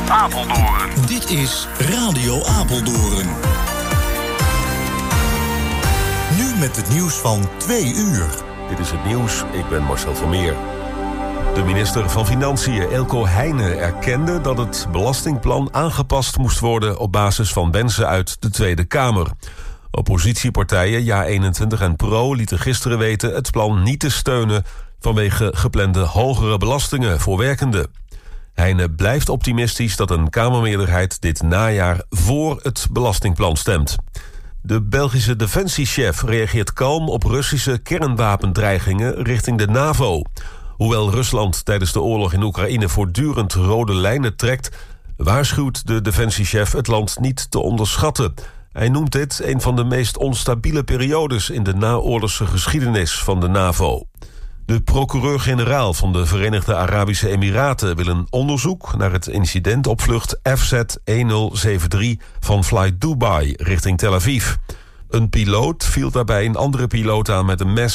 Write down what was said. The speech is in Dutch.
Apeldoorn. Dit is Radio Apeldoorn. Nu met het nieuws van 2 uur. Dit is het nieuws, ik ben Marcel Vermeer. De minister van Financiën, Eelco Heijnen, erkende dat het belastingplan aangepast moest worden op basis van wensen uit de Tweede Kamer. Oppositiepartijen JA21 en PRO lieten gisteren weten het plan niet te steunen vanwege geplande hogere belastingen voor werkenden. Heijnen blijft optimistisch dat een Kamermeerderheid dit najaar voor het belastingplan stemt. De Belgische defensiechef reageert kalm op Russische kernwapendreigingen richting de NAVO. Hoewel Rusland tijdens de oorlog in Oekraïne voortdurend rode lijnen trekt, waarschuwt de defensiechef het land niet te onderschatten. Hij noemt dit een van de meest onstabiele periodes in de naoorlogse geschiedenis van de NAVO. De procureur-generaal van de Verenigde Arabische Emiraten wil een onderzoek naar het incident op vlucht FZ-1073 van Flight Dubai richting Tel Aviv. Een piloot viel daarbij een andere piloot aan met een mes